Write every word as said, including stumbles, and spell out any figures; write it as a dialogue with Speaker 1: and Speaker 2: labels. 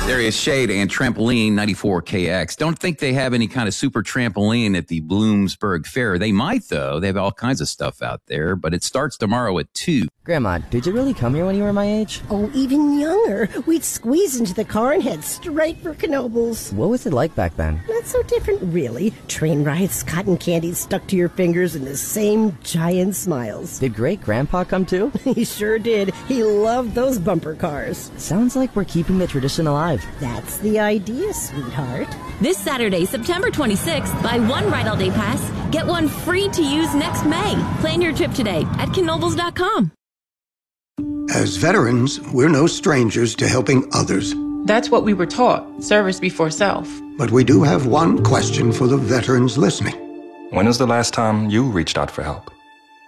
Speaker 1: Darius Shade and Trampoline ninety-four K X. Don't think they have any kind of super trampoline at the Bloomsburg Fair. They might, though. They have all kinds of stuff out there, but it starts tomorrow at two.
Speaker 2: Grandma, did you really come here when you were my age?
Speaker 3: Oh, even younger. We'd squeeze into the car and head straight for Knoebels.
Speaker 2: What was it like back then?
Speaker 3: Not so different, really. Train rides, cotton candy stuck to your fingers, and the same giant smiles.
Speaker 2: Did great-grandpa come too?
Speaker 3: He sure did. He loved those bumper cars.
Speaker 2: Sounds like we're keeping the tradition alive.
Speaker 3: That's the idea, sweetheart.
Speaker 4: This Saturday, September twenty-sixth, buy one Ride All Day Pass, get one free to use next May. Plan your trip today at Knoebels dot com.
Speaker 5: As veterans, we're no strangers to helping others.
Speaker 6: That's what we were taught, service before self.
Speaker 5: But we do have one question for the veterans listening.
Speaker 7: When was the last time you reached out for help?